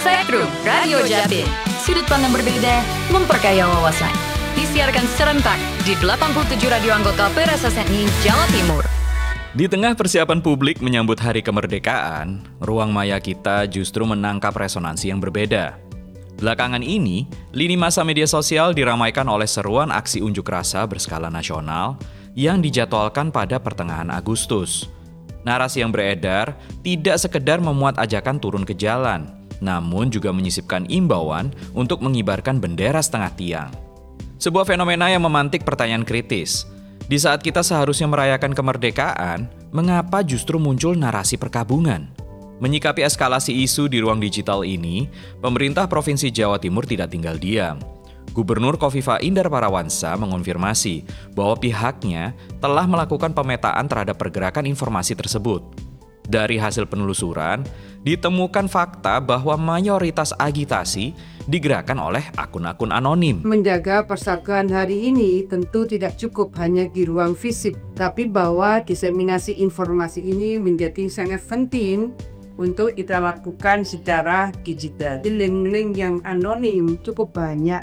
Spektrum Radio Jatim. Sudut pandang berbeda, memperkaya wawasan. Disiarkan serentak di 87 radio anggota PRSSNI Jawa Timur. Di tengah persiapan publik menyambut Hari Kemerdekaan, ruang maya kita justru menangkap resonansi yang berbeda. Belakangan ini, lini masa media sosial diramaikan oleh seruan aksi unjuk rasa berskala nasional yang dijadwalkan pada pertengahan Agustus. Narasi yang beredar tidak sekedar memuat ajakan turun ke jalan, namun juga menyisipkan imbauan untuk mengibarkan bendera setengah tiang. Sebuah fenomena yang memantik pertanyaan kritis. Di saat kita seharusnya merayakan kemerdekaan, mengapa justru muncul narasi perkabungan? Menyikapi eskalasi isu di ruang digital ini, pemerintah Provinsi Jawa Timur tidak tinggal diam. Gubernur Khofifah Indar Parawansa mengonfirmasi bahwa pihaknya telah melakukan pemetaan terhadap pergerakan informasi tersebut. Dari hasil penelusuran, ditemukan fakta bahwa mayoritas agitasi digerakkan oleh akun-akun anonim. Menjaga persatuan hari ini tentu tidak cukup hanya di ruang fisik, tapi bahwa diseminasi informasi ini menjadi sangat penting untuk kita lakukan secara digital. Link-link yang anonim cukup banyak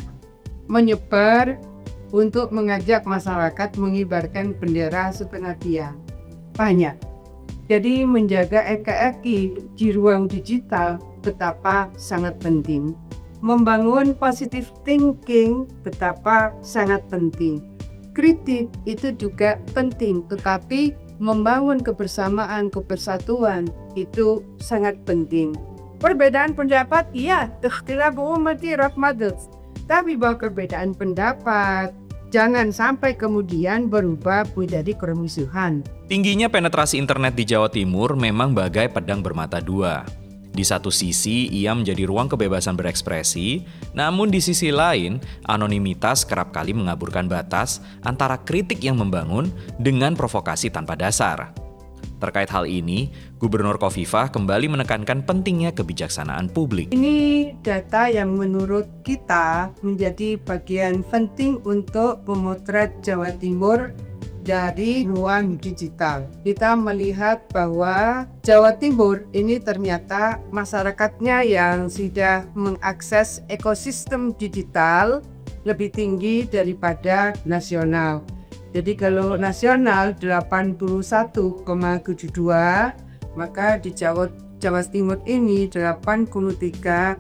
menyebar untuk mengajak masyarakat mengibarkan bendera setengah tiang. Banyak. Jadi menjaga NKRI di ruang digital betapa sangat penting. Membangun positive thinking betapa sangat penting. Kritik itu juga penting, tetapi membangun kebersamaan, kebersatuan itu sangat penting. Perbedaan pendapat, iya, ikhtilaf ummati rahmatun. Tapi bahwa perbedaan pendapat jangan sampai kemudian berubah menjadi permusuhan. Tingginya penetrasi internet di Jawa Timur memang bagai pedang bermata dua. Di satu sisi, ia menjadi ruang kebebasan berekspresi, namun di sisi lain, anonimitas kerap kali mengaburkan batas antara kritik yang membangun dengan provokasi tanpa dasar. Terkait hal ini, Gubernur Khofifah kembali menekankan pentingnya kebijaksanaan publik. Ini data yang menurut kita menjadi bagian penting untuk memotret Jawa Timur dari ruang digital. Kita melihat bahwa Jawa Timur ini ternyata masyarakatnya yang sudah mengakses ekosistem digital lebih tinggi daripada nasional. Jadi kalau nasional 81,72, maka di Jawa Timur ini 83,41%.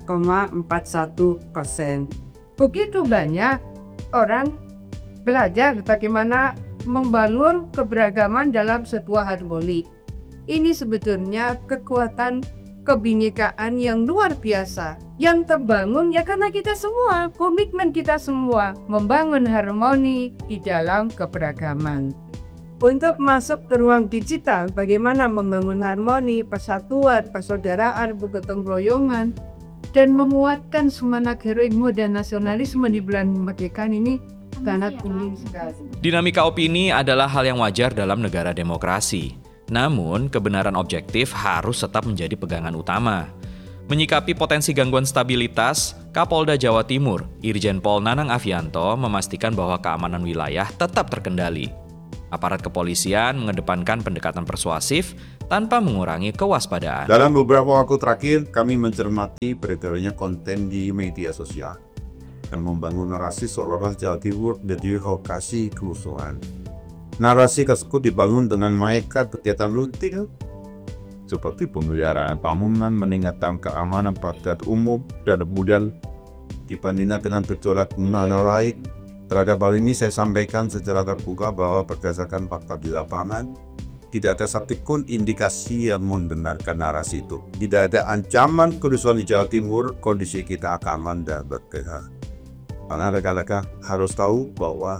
Begitu banyak orang belajar bagaimana membangun keberagaman dalam sebuah harmoni. Ini sebetulnya kekuatan kebinekaan yang luar biasa. Yang terbangun ya karena kita semua, komitmen kita semua membangun harmoni di dalam keberagaman. Untuk masuk ke ruang digital, bagaimana membangun harmoni, persatuan, persaudaraan, bergotong royongan, dan memuatkan semangat heroisme dan nasionalisme di bulan kemerdekaan ini sangat penting sekali. Dinamika opini adalah hal yang wajar dalam negara demokrasi. Namun, kebenaran objektif harus tetap menjadi pegangan utama. Menyikapi potensi gangguan stabilitas, Kapolda Jawa Timur, Irjen Pol Nanang Afianto memastikan bahwa keamanan wilayah tetap terkendali. Aparat kepolisian mengedepankan pendekatan persuasif tanpa mengurangi kewaspadaan. Dalam beberapa waktu terakhir, kami mencermati beredarnya konten di media sosial dan membangun narasi seolah-olah Jawa Timur menjadi lokasi kerusuhan. Narasi tersebut dibangun dengan mengikat kegiatan rutin seperti pemeliharaan bangunan, meningkatkan keamanan pada umum, dan kemudian dibandingkan dengan gejolak lain. Terhadap hal ini saya sampaikan secara terbuka bahwa berdasarkan fakta di lapangan, tidak ada satupun indikasi yang membenarkan narasi itu. Tidak ada ancaman kerusuhan di Jawa Timur, kondisi kita aman dan berkenan. Karena rekan-rekan harus tahu bahwa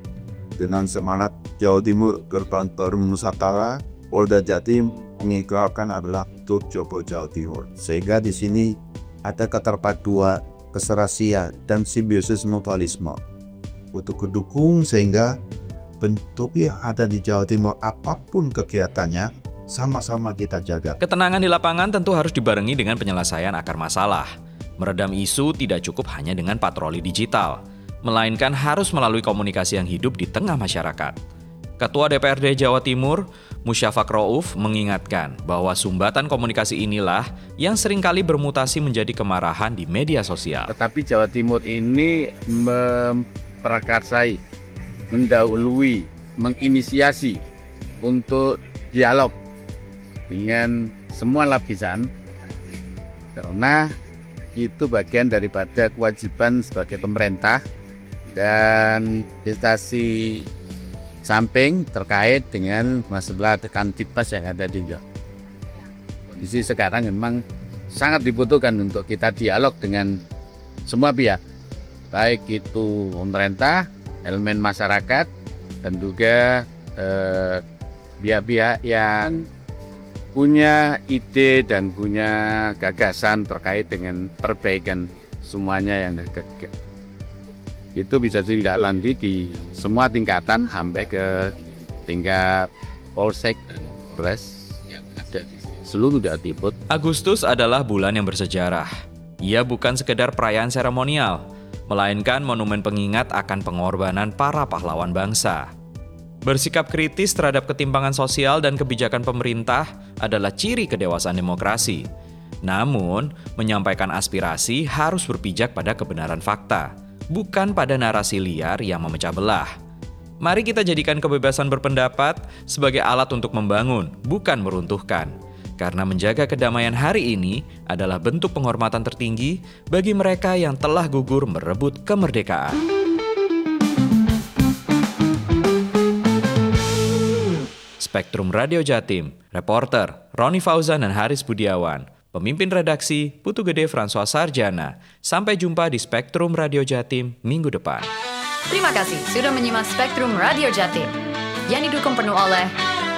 dengan semangat Jawa Timur gerbang baru Nusantara, Polda Jatim mengikrarkan adalah Jopo Jawa Timur. Sehingga di sini ada keterpaduan, keserasian, dan simbiosis mutualisme untuk mendukung sehingga bentuk yang ada di Jawa Timur apapun kegiatannya sama-sama kita jaga. Ketenangan di lapangan tentu harus dibarengi dengan penyelesaian akar masalah. Meredam isu tidak cukup hanya dengan patroli digital, melainkan harus melalui komunikasi yang hidup di tengah masyarakat. Ketua DPRD Jawa Timur, Musyafaq Rauf, mengingatkan bahwa sumbatan komunikasi inilah yang seringkali bermutasi menjadi kemarahan di media sosial. Tetapi Jawa Timur ini memprakarsai, mendahului, menginisiasi untuk dialog dengan semua lapisan, karena itu bagian daripada kewajiban sebagai pemerintah dan instansi samping terkait dengan masalah Kamtibmas yang ada di Jawa. Kondisi sekarang memang sangat dibutuhkan untuk kita dialog dengan semua pihak, baik itu pemerintah, elemen masyarakat, dan juga pihak-pihak yang punya ide dan punya gagasan terkait dengan perbaikan semuanya yang ada. Itu bisa ditindaklanjuti di semua tingkatan sampai ke tingkat polsek, polres, seluruh Jawa Timur. Agustus adalah bulan yang bersejarah. Ia bukan sekedar perayaan seremonial, melainkan monumen pengingat akan pengorbanan para pahlawan bangsa. Bersikap kritis terhadap ketimpangan sosial dan kebijakan pemerintah adalah ciri kedewasaan demokrasi. Namun, menyampaikan aspirasi harus berpijak pada kebenaran fakta, bukan pada narasi liar yang memecah belah. Mari kita jadikan kebebasan berpendapat sebagai alat untuk membangun, bukan meruntuhkan. Karena menjaga kedamaian hari ini adalah bentuk penghormatan tertinggi bagi mereka yang telah gugur merebut kemerdekaan. Spektrum Radio Jatim, reporter Roni Fauzan dan Haris Budiawan, pemimpin redaksi Putu Gede François Sarjana. Sampai jumpa di Spektrum Radio Jatim minggu depan. Terima kasih sudah menyimak Spektrum Radio Jatim yang didukung penuh oleh